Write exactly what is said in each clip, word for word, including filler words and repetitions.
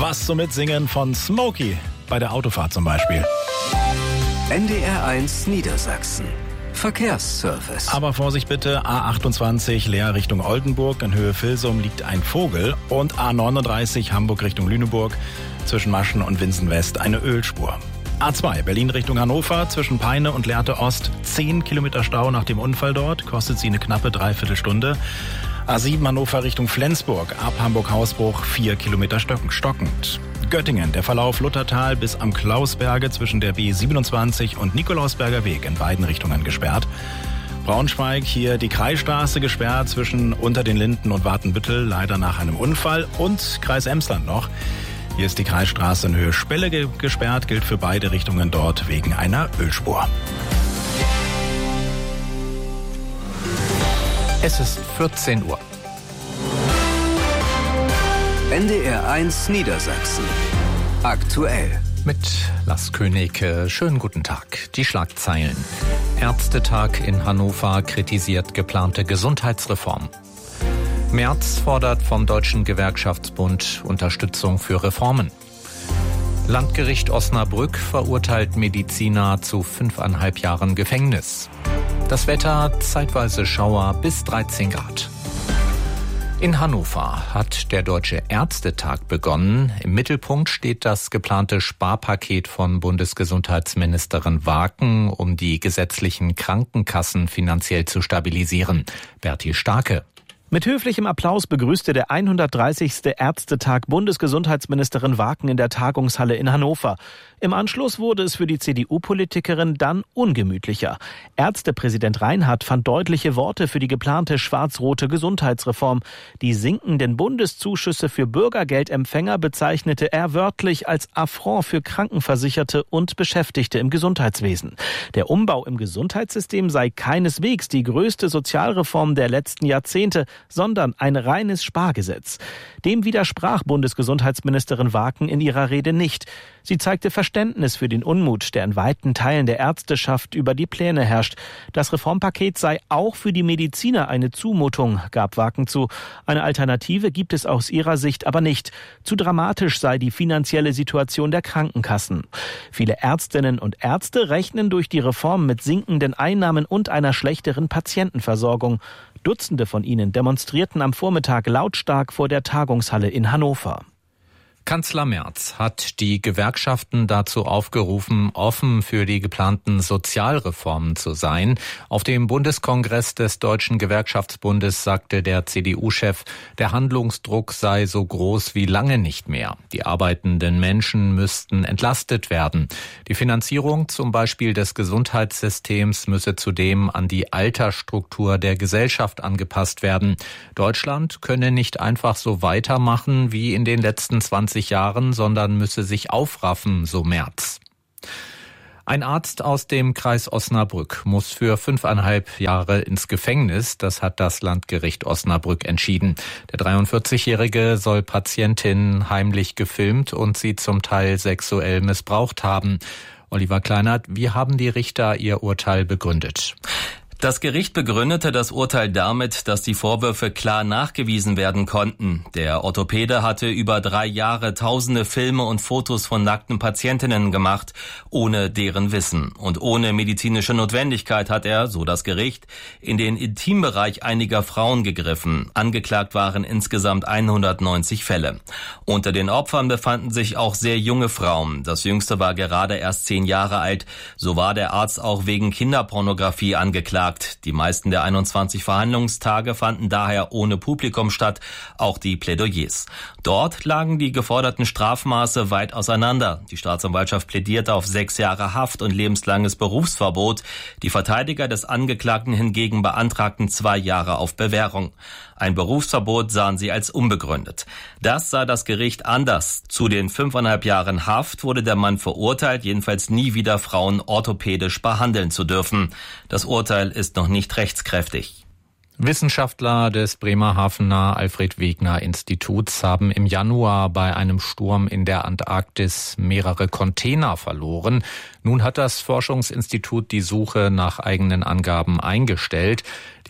Was zum Mitsingen von Smokey bei der Autofahrt zum Beispiel. N D R eins Niedersachsen. Verkehrsservice. Aber Vorsicht bitte, A achtundzwanzig Leer Richtung Oldenburg, in Höhe Vilsum liegt ein Vogel und A neununddreißig Hamburg Richtung Lüneburg, zwischen Maschen und Winsen-West eine Ölspur. A zwei Berlin Richtung Hannover, zwischen Peine und Lehrte Ost, zehn Kilometer Stau nach dem Unfall dort, kostet sie eine knappe Dreiviertelstunde. A sieben Hannover Richtung Flensburg, ab Hamburg-Hausbruch, vier Kilometer stockend. Göttingen, der Verlauf Luthertal bis am Klausberge zwischen der B siebenundzwanzig und Nikolausberger Weg in beiden Richtungen gesperrt. Braunschweig, hier die Kreisstraße gesperrt zwischen Unter den Linden und Watenbüttel, leider nach einem Unfall. Und Kreis Emsland noch. Hier ist die Kreisstraße in Höhe Spelle ge- gesperrt, gilt für beide Richtungen dort wegen einer Ölspur. Es ist vierzehn Uhr. N D R eins Niedersachsen. Aktuell. Mit Lars König. Schönen guten Tag. Die Schlagzeilen. Ärztetag in Hannover kritisiert geplante Gesundheitsreform. Merz fordert vom Deutschen Gewerkschaftsbund Unterstützung für Reformen. Landgericht Osnabrück verurteilt Mediziner zu fünfeinhalb Jahren Gefängnis. Das Wetter, zeitweise Schauer bis dreizehn Grad. In Hannover hat der Deutsche Ärztetag begonnen. Im Mittelpunkt steht das geplante Sparpaket von Bundesgesundheitsministerin Waken, um die gesetzlichen Krankenkassen finanziell zu stabilisieren. Berti Starke. Mit höflichem Applaus begrüßte der hundertdreißigste Ärztetag Bundesgesundheitsministerin Waken in der Tagungshalle in Hannover. Im Anschluss wurde es für die C D U-Politikerin dann ungemütlicher. Ärztepräsident Reinhardt fand deutliche Worte für die geplante schwarz-rote Gesundheitsreform. Die sinkenden Bundeszuschüsse für Bürgergeldempfänger bezeichnete er wörtlich als Affront für Krankenversicherte und Beschäftigte im Gesundheitswesen. Der Umbau im Gesundheitssystem sei keineswegs die größte Sozialreform der letzten Jahrzehnte, sondern ein reines Spargesetz. Dem widersprach Bundesgesundheitsministerin Waken in ihrer Rede nicht. Sie zeigte Verständnis für den Unmut, der in weiten Teilen der Ärzteschaft über die Pläne herrscht. Das Reformpaket sei auch für die Mediziner eine Zumutung, gab Waken zu. Eine Alternative gibt es aus ihrer Sicht aber nicht. Zu dramatisch sei die finanzielle Situation der Krankenkassen. Viele Ärztinnen und Ärzte rechnen durch die Reform mit sinkenden Einnahmen und einer schlechteren Patientenversorgung. Dutzende von ihnen demonstrierten am Vormittag lautstark vor der Tagungshalle in Hannover. Kanzler Merz hat die Gewerkschaften dazu aufgerufen, offen für die geplanten Sozialreformen zu sein. Auf dem Bundeskongress des Deutschen Gewerkschaftsbundes sagte der C D U-Chef, der Handlungsdruck sei so groß wie lange nicht mehr. Die arbeitenden Menschen müssten entlastet werden. Die Finanzierung zum Beispiel des Gesundheitssystems müsse zudem an die Altersstruktur der Gesellschaft angepasst werden. Deutschland könne nicht einfach so weitermachen wie in den letzten zwanzig Jahren, sondern müsse sich aufraffen, so Merz. Ein Arzt aus dem Kreis Osnabrück muss für fünfeinhalb Jahre ins Gefängnis. Das hat das Landgericht Osnabrück entschieden. Der dreiundvierzigjährige soll Patientinnen heimlich gefilmt und sie zum Teil sexuell missbraucht haben. Oliver Kleinert, wie haben die Richter ihr Urteil begründet? Das Gericht begründete das Urteil damit, dass die Vorwürfe klar nachgewiesen werden konnten. Der Orthopäde hatte über drei Jahre tausende Filme und Fotos von nackten Patientinnen gemacht, ohne deren Wissen. Und ohne medizinische Notwendigkeit hat er, so das Gericht, in den Intimbereich einiger Frauen gegriffen. Angeklagt waren insgesamt hundertneunzig Fälle. Unter den Opfern befanden sich auch sehr junge Frauen. Das jüngste war gerade erst zehn Jahre alt. So war der Arzt auch wegen Kinderpornografie angeklagt. Die meisten der einundzwanzig Verhandlungstage fanden daher ohne Publikum statt, auch die Plädoyers. Dort lagen die geforderten Strafmaße weit auseinander. Die Staatsanwaltschaft plädierte auf sechs Jahre Haft und lebenslanges Berufsverbot. Die Verteidiger des Angeklagten hingegen beantragten zwei Jahre auf Bewährung. Ein Berufsverbot sahen sie als unbegründet. Das sah das Gericht anders. Zu den fünfeinhalb Jahren Haft wurde der Mann verurteilt, jedenfalls nie wieder Frauen orthopädisch behandeln zu dürfen. Das Urteil ist noch nicht rechtskräftig. Wissenschaftler des Bremerhavener Alfred-Wegener-Instituts haben im Januar bei einem Sturm in der Antarktis mehrere Container verloren. Nun hat das Forschungsinstitut die Suche nach eigenen Angaben eingestellt.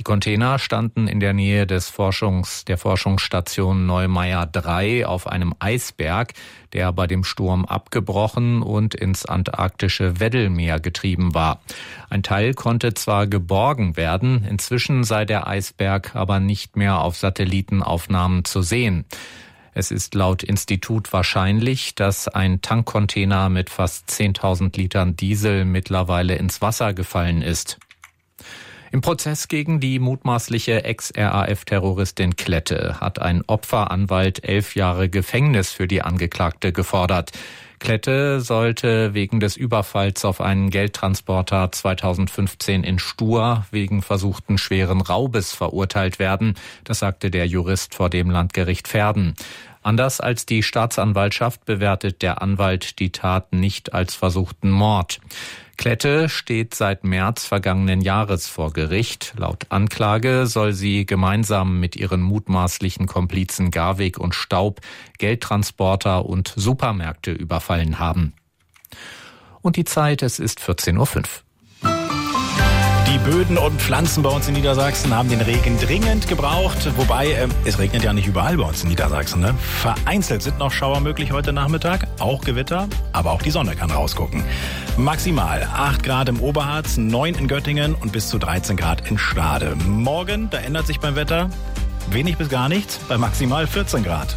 Die Container standen in der Nähe des Forschungs, der Forschungsstation Neumeier drei auf einem Eisberg, der bei dem Sturm abgebrochen und ins antarktische Weddellmeer getrieben war. Ein Teil konnte zwar geborgen werden, inzwischen sei der Eisberg aber nicht mehr auf Satellitenaufnahmen zu sehen. Es ist laut Institut wahrscheinlich, dass ein Tankcontainer mit fast zehntausend Litern Diesel mittlerweile ins Wasser gefallen ist. Im Prozess gegen die mutmaßliche Ex-R A F-Terroristin Klette hat ein Opferanwalt elf Jahre Gefängnis für die Angeklagte gefordert. Klette sollte wegen des Überfalls auf einen Geldtransporter zweitausendfünfzehn in Stur wegen versuchten schweren Raubes verurteilt werden. Das sagte der Jurist vor dem Landgericht Verden. Anders als die Staatsanwaltschaft bewertet der Anwalt die Tat nicht als versuchten Mord. Klette steht seit März vergangenen Jahres vor Gericht. Laut Anklage soll sie gemeinsam mit ihren mutmaßlichen Komplizen Garwig und Staub Geldtransporter und Supermärkte überfallen haben. Und die Zeit, es ist vierzehn Uhr fünf. Die Böden und Pflanzen bei uns in Niedersachsen haben den Regen dringend gebraucht. Wobei, äh, es regnet ja nicht überall bei uns in Niedersachsen. Ne? Vereinzelt sind noch Schauer möglich heute Nachmittag, auch Gewitter, aber auch die Sonne kann rausgucken. Maximal acht Grad im Oberharz, neun in Göttingen und bis zu dreizehn Grad in Stade. Morgen, da ändert sich beim Wetter wenig bis gar nichts, bei maximal vierzehn Grad.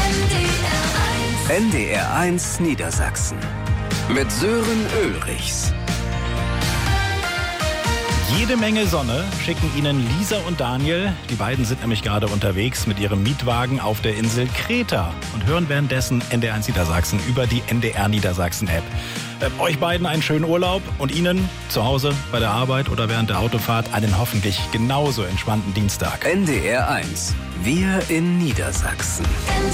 N D R eins Niedersachsen mit Sören Ulrichs. Jede Menge Sonne schicken Ihnen Lisa und Daniel. Die beiden sind nämlich gerade unterwegs mit ihrem Mietwagen auf der Insel Kreta und hören währenddessen N D R eins Niedersachsen über die N D R Niedersachsen App. Äh, euch beiden einen schönen Urlaub und Ihnen zu Hause, bei der Arbeit oder während der Autofahrt einen hoffentlich genauso entspannten Dienstag. N D R eins. Wir in Niedersachsen.